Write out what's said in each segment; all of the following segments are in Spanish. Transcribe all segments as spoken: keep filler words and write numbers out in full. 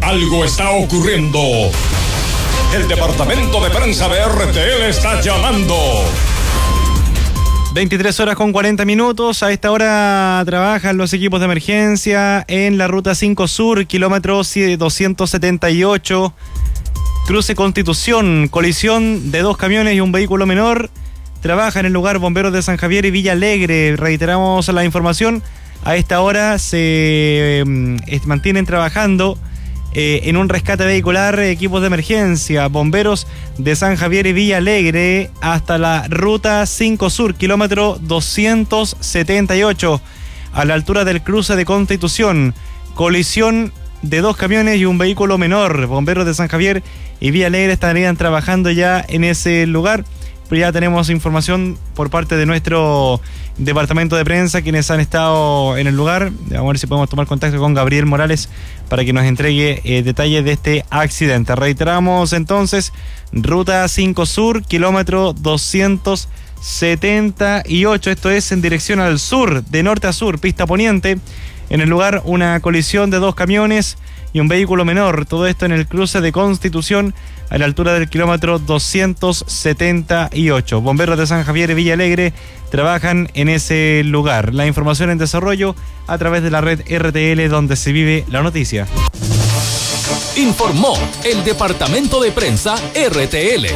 Algo está ocurriendo. El departamento de prensa de R T L está llamando. veintitrés horas con cuarenta minutos. A esta hora trabajan los equipos de emergencia en la ruta cinco Sur, kilómetro doscientos setenta y ocho. Cruce Constitución, colisión de dos camiones y un vehículo menor. Trabaja en el lugar bomberos de San Javier y Villa Alegre. Reiteramos la información. A esta hora se eh, mantienen trabajando eh, en un rescate vehicular, equipos de emergencia, bomberos de San Javier y Villa Alegre hasta la ruta cinco Sur, kilómetro doscientos setenta y ocho, a la altura del cruce de Constitución. Colisión de dos camiones y un vehículo menor. Bomberos de San Javier y Villa Alegre estarían trabajando ya en ese lugar. Pero ya tenemos información por parte de nuestro departamento de prensa, quienes han estado en el lugar. Vamos a ver si podemos tomar contacto con Gabriel Morales para que nos entregue eh, detalles de este accidente. Reiteramos entonces, ruta cinco Sur, kilómetro doscientos setenta y ocho. Esto es en dirección al sur, de norte a sur, pista poniente. En el lugar, una colisión de dos camiones y un vehículo menor. Todo esto en el cruce de Constitución, a la altura del kilómetro doscientos setenta y ocho. Bomberos de San Javier y Villa Alegre trabajan en ese lugar. La información en desarrollo a través de la red R T L, donde se vive la noticia. Informó el departamento de prensa R T L.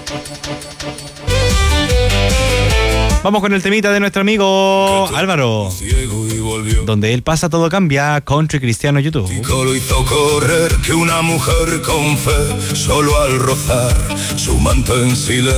Vamos con el temita de nuestro amigo Álvaro, donde él pasa todo cambia, country cristiano YouTube. Lo hizo correr que una mujer con fe, solo al rozar su manto en silencio.